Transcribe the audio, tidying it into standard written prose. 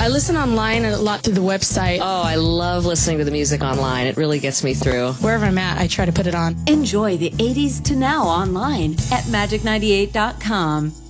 I listen online a lot through the website. Oh, I love listening to the music online. It really gets me through. Wherever I'm at, I try to put it on. Enjoy the 80s to now online at magic98.com.